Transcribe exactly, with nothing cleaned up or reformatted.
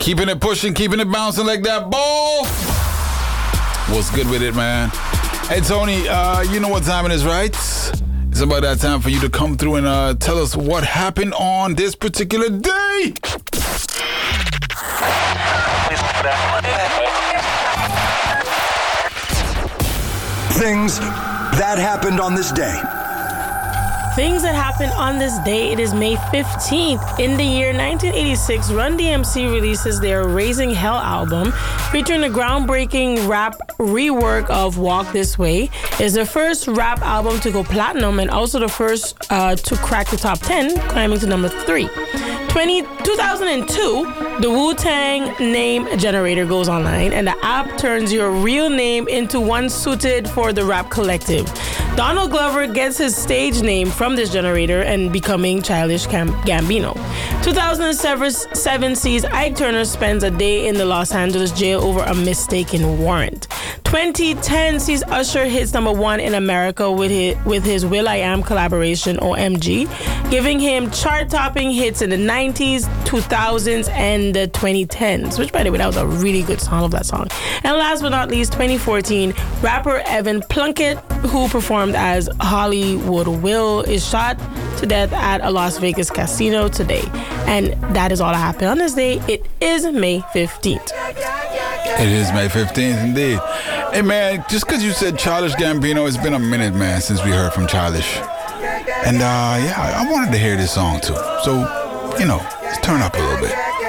Keeping it pushing, keeping it bouncing like that ball. What's good with it, man? Hey, Tony, uh, you know what time it is, right? It's about that time for you to come through and uh, tell us what happened on this particular day. Things that happened on this day. Things that happened on this day. It is May fifteenth. In the year nineteen eighty-six, Run D M C releases their Raising Hell album, featuring a groundbreaking rap rework of Walk This Way. It's the first rap album to go platinum and also the first uh, to crack the top ten, climbing to number three. twenty, two thousand two, the Wu-Tang name generator goes online, and the app turns your real name into one suited for the rap collective. Donald Glover gets his stage name from this generator and becoming Childish Gam- Gambino. two thousand seven sees Ike Turner spends a day in the Los Angeles jail over a mistaken warrant. twenty ten sees Usher hits number one in America with his, with his will.i.am collaboration, O M G, giving him chart-topping hits in the nineties, two thousands, and the twenty tens, which, by the way, that was a really good song. I love that song. And last but not least, twenty fourteen, rapper Evan Plunkett, who performed as Hollywood Will, is shot to death at a Las Vegas casino today. And that is all that happened on this day. It is May fifteenth. It is May fifteenth, indeed. Hey, man, just because you said Childish Gambino, it's been a minute, man, since we heard from Childish. And, uh, yeah, I wanted to hear this song, too. So, you know, let's turn up a little bit.